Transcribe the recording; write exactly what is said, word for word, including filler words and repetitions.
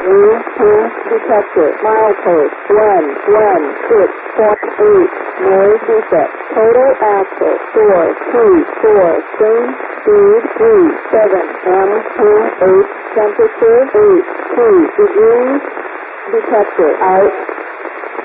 New two detector. Milepost one one six point eight. Noise defect. Total axle four two four. Same speed three seven. M two eight. Temperature eight two degrees. Detector out.